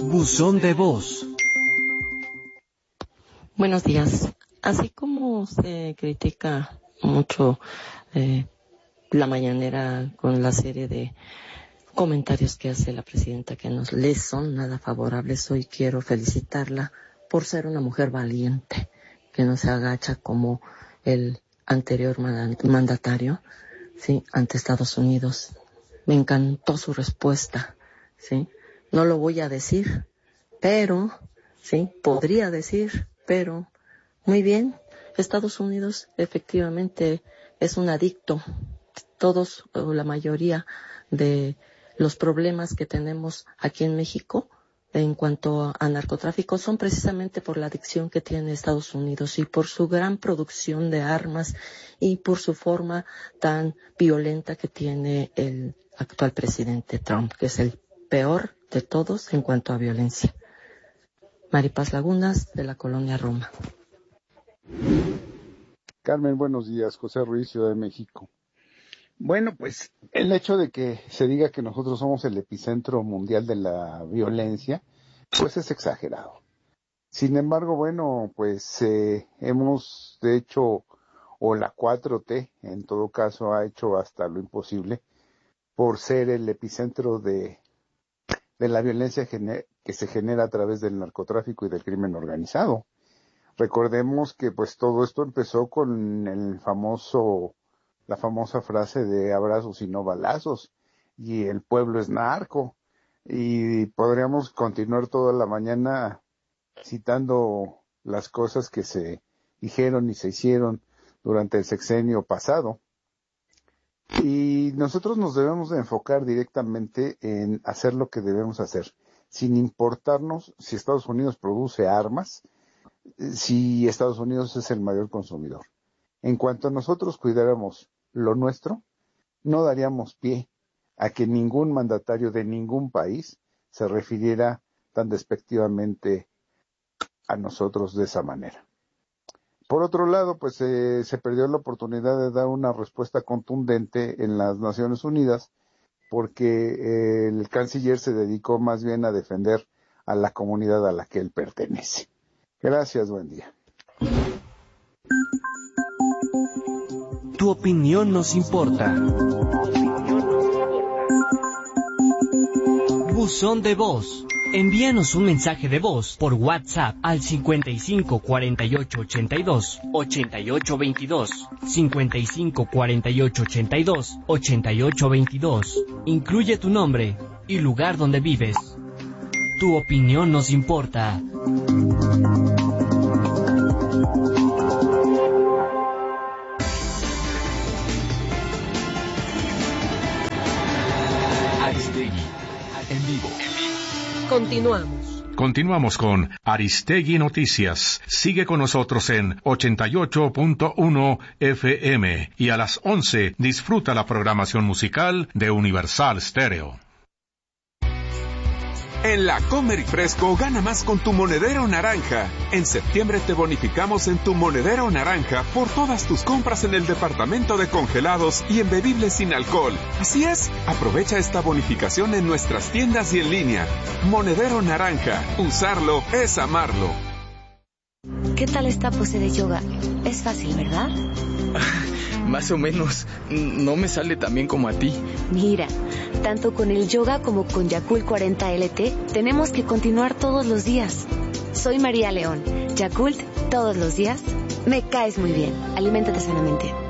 Buzón de voz. Buenos días. Así como se critica mucho la mañanera con la serie de comentarios que hace la presidenta que no les son nada favorables, hoy quiero felicitarla por ser una mujer valiente, que no se agacha como el anterior mandatario, sí, ante Estados Unidos. Me encantó su respuesta, sí. No lo voy a decir, pero, sí, podría decir, pero, muy bien, Estados Unidos efectivamente es un adicto. Todos, o la mayoría de los problemas que tenemos aquí en México en cuanto a narcotráfico son precisamente por la adicción que tiene Estados Unidos y por su gran producción de armas y por su forma tan violenta que tiene el actual presidente Trump, que es el peor de todos en cuanto a violencia. Maripaz Lagunas, de la Colonia Roma. Carmen, buenos días. José Ruiz, Ciudad de México. Bueno, pues el hecho de que se diga que nosotros somos el epicentro mundial de la violencia, pues es exagerado. Sin embargo, bueno, pues hemos hecho, o la 4T en todo caso ha hecho hasta lo imposible por ser el epicentro de la violencia que se genera a través del narcotráfico y del crimen organizado. Recordemos que pues todo esto empezó con la famosa frase de abrazos y no balazos, y el pueblo es narco, y podríamos continuar toda la mañana citando las cosas que se dijeron y se hicieron durante el sexenio pasado. Y nosotros nos debemos de enfocar directamente en hacer lo que debemos hacer, sin importarnos si Estados Unidos produce armas, si Estados Unidos es el mayor consumidor. En cuanto nosotros cuidáramos lo nuestro, no daríamos pie a que ningún mandatario de ningún país se refiriera tan despectivamente a nosotros de esa manera. Por otro lado, pues se perdió la oportunidad de dar una respuesta contundente en las Naciones Unidas, porque el canciller se dedicó más bien a defender a la comunidad a la que él pertenece. Gracias, buen día. Tu opinión nos importa. Buzón de voz. Envíanos un mensaje de voz por WhatsApp al 55 48 82 88 22, 55 48 82 88 22. Incluye tu nombre y lugar donde vives. Tu opinión nos importa. Aristegui, en vivo. Continuamos con Aristegui Noticias. Sigue con nosotros en 88.1 FM y a las 11 disfruta la programación musical de Universal Stereo. En la Comer y Fresco gana más con tu monedero naranja. En septiembre te bonificamos en tu monedero naranja por todas tus compras en el departamento de congelados y en bebibles sin alcohol. Así es, aprovecha esta bonificación en nuestras tiendas y en línea. Monedero naranja, usarlo es amarlo. ¿Qué tal esta pose de yoga? Es fácil, ¿verdad? Más o menos. No me sale tan bien como a ti. Mira, tanto con el yoga como con Yakult 40 LT, tenemos que continuar todos los días. Soy María León. Yakult, todos los días. Me caes muy bien. Aliméntate sanamente.